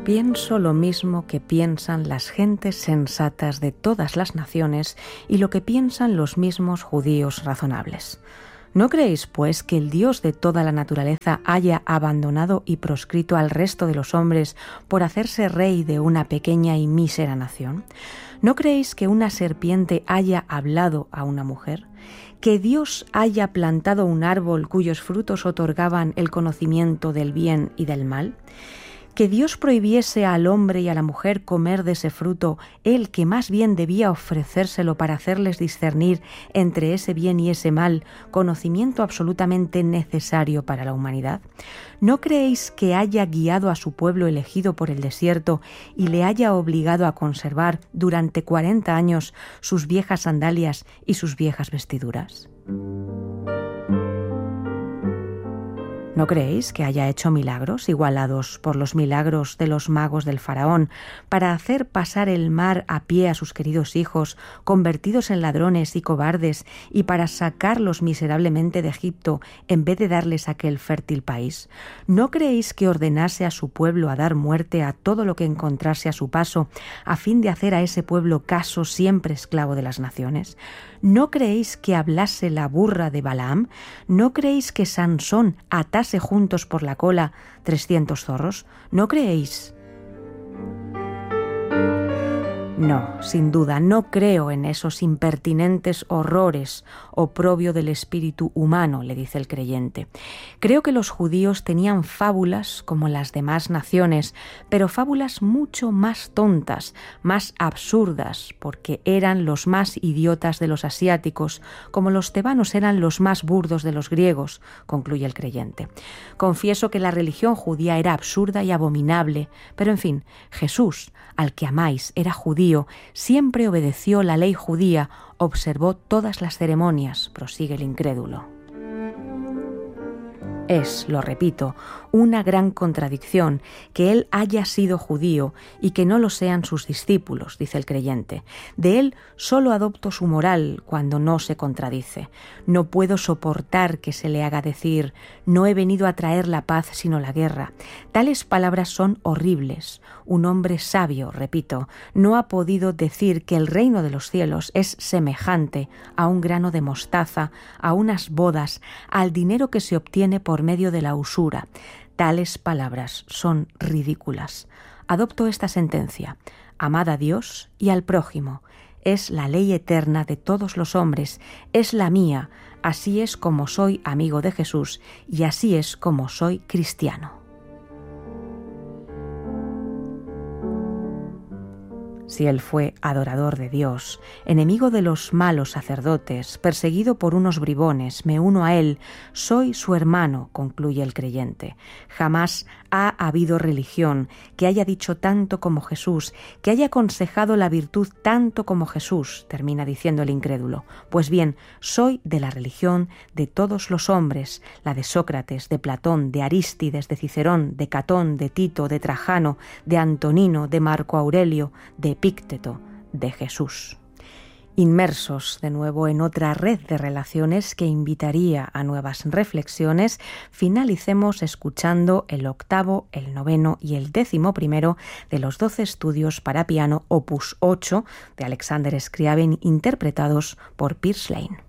Pienso lo mismo que piensan las gentes sensatas de todas las naciones y lo que piensan los mismos judíos razonables. ¿No creéis, pues, que el Dios de toda la naturaleza haya abandonado y proscrito al resto de los hombres por hacerse rey de una pequeña y mísera nación? ¿No creéis que una serpiente haya hablado a una mujer? ¿Que Dios haya plantado un árbol cuyos frutos otorgaban el conocimiento del bien y del mal? ¿Que Dios prohibiese al hombre y a la mujer comer de ese fruto, él que más bien debía ofrecérselo para hacerles discernir entre ese bien y ese mal, conocimiento absolutamente necesario para la humanidad? ¿No creéis que haya guiado a su pueblo elegido por el desierto y le haya obligado a conservar durante 40 años sus viejas sandalias y sus viejas vestiduras? ¿No creéis que haya hecho milagros igualados por los milagros de los magos del faraón para hacer pasar el mar a pie a sus queridos hijos, convertidos en ladrones y cobardes, y para sacarlos miserablemente de Egipto en vez de darles aquel fértil país? ¿No creéis que ordenase a su pueblo a dar muerte a todo lo que encontrase a su paso, a fin de hacer a ese pueblo caso siempre esclavo de las naciones? ¿No creéis que hablase la burra de Balaam? ¿No creéis que Sansón atase juntos por la cola 300 zorros? ¿No creéis? No, sin duda, no creo en esos impertinentes horrores, oprobio del espíritu humano, le dice el creyente. Creo que los judíos tenían fábulas como las demás naciones, pero fábulas mucho más tontas, más absurdas, porque eran los más idiotas de los asiáticos, como los tebanos eran los más burdos de los griegos, concluye el creyente. Confieso que la religión judía era absurda y abominable, pero en fin, Jesús, al que amáis, era judío, siempre obedeció la ley judía, observó todas las ceremonias, prosigue el incrédulo. Es, lo repito, una gran contradicción que él haya sido judío y que no lo sean sus discípulos, dice el creyente. De él solo adopto su moral cuando no se contradice. No puedo soportar que se le haga decir: no he venido a traer la paz sino la guerra. Tales palabras son horribles. Un hombre sabio, repito, no ha podido decir que el reino de los cielos es semejante a un grano de mostaza, a unas bodas, al dinero que se obtiene por medio de la usura. Tales palabras son ridículas. Adopto esta sentencia: amad a Dios y al prójimo. Es la ley eterna de todos los hombres, es la mía. Así es como soy amigo de Jesús y así es como soy cristiano. Si él fue adorador de Dios, enemigo de los malos sacerdotes, perseguido por unos bribones, me uno a él, soy su hermano, concluye el creyente. Jamás ha habido religión que haya dicho tanto como Jesús, que haya aconsejado la virtud tanto como Jesús, termina diciendo el incrédulo. Pues bien, soy de la religión de todos los hombres, la de Sócrates, de Platón, de Arístides, de Cicerón, de Catón, de Tito, de Trajano, de Antonino, de Marco Aurelio, de Epícteto, de Jesús. Inmersos de nuevo en otra red de relaciones que invitaría a nuevas reflexiones, finalicemos escuchando el 8º, el 9º y el 11º de los 12 estudios para piano opus 8 de Alexander Scriabin, interpretados por Piers Lane.